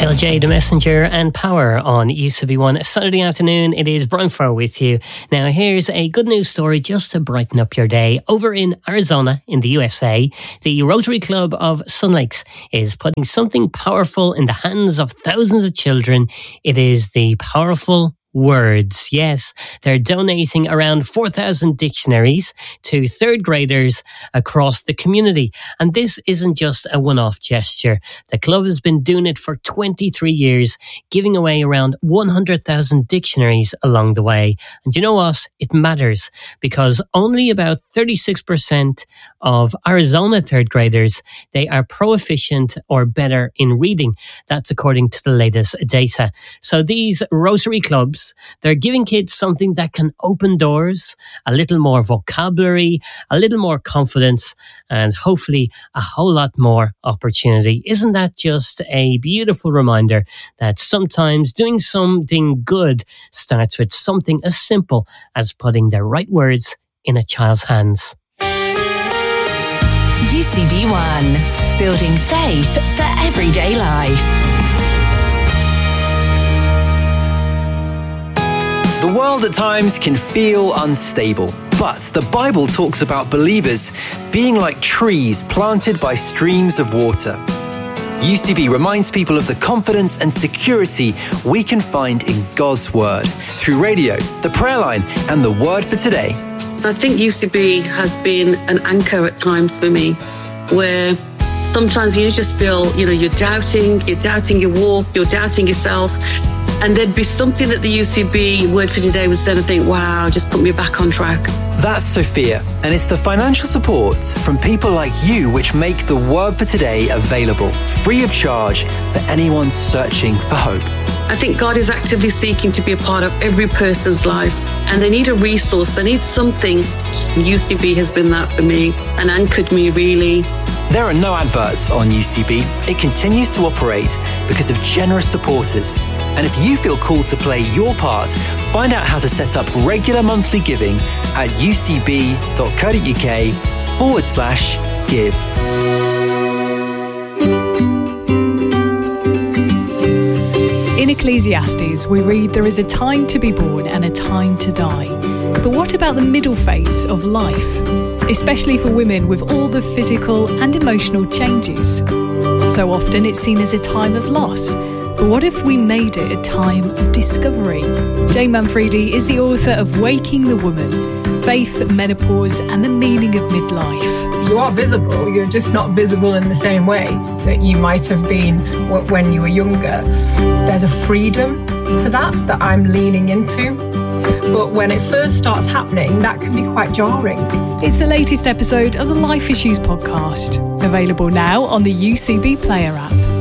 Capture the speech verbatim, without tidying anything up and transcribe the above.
L J, The Messenger and Power on U C B one. Saturday afternoon, it is Brian Farr with you. Now, here's a good news story just to brighten up your day. Over in Arizona, in the U S A, the Rotary Club of Sun Lakes is putting something powerful in the hands of thousands of children. It is the powerful words. Yes, they're donating around four thousand dictionaries to third graders across the community. And this isn't just a one-off gesture. The club has been doing it for twenty-three years, giving away around one hundred thousand dictionaries along the way. And you know what? It matters because only about thirty-six percent of Arizona third graders, they are proficient or better in reading. That's according to the latest data. So these Rotary clubs, they're giving kids something that can open doors, a little more vocabulary, a little more confidence, and hopefully a whole lot more opportunity. Isn't that just a beautiful reminder that sometimes doing something good starts with something as simple as putting the right words in a child's hands? U C B one, building faith for everyday life. The world at times can feel unstable, but the Bible talks about believers being like trees planted by streams of water. U C B reminds people of the confidence and security we can find in God's Word through radio, the prayer line, and the Word for Today. I think U C B has been an anchor at times for me, where sometimes you just feel, you know, you're doubting, you're doubting your walk, you're doubting yourself. And there'd be something that the U C B Word for Today would say and I think, wow, just put me back on track. That's Sophia, and it's the financial support from people like you which make the Word for Today available, free of charge, for anyone searching for hope. I think God is actively seeking to be a part of every person's life, and they need a resource, they need something. U C B has been that for me and anchored me, really. There are no adverts on U C B. It continues to operate because of generous supporters. And if you feel called to play your part, find out how to set up regular monthly giving at ucb.co.uk forward slash give. In Ecclesiastes, we read there is a time to be born and a time to die. But what about the middle phase of life? Especially for women with all the physical and emotional changes. So often it's seen as a time of loss. But what if we made it a time of discovery? Jane Manfredi is the author of Waking the Woman, Faith, Menopause and the Meaning of Midlife. You are visible, you're just not visible in the same way that you might have been when you were younger. There's a freedom to that that I'm leaning into. But when it first starts happening, that can be quite jarring. It's the latest episode of the Life Issues podcast, available now on the U C B Player app.